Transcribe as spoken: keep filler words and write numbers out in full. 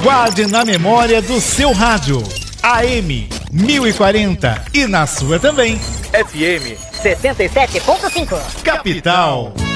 Guarde na memória do seu rádio. A M mil e quarenta e na sua também. F M setenta e sete ponto cinco. Capital.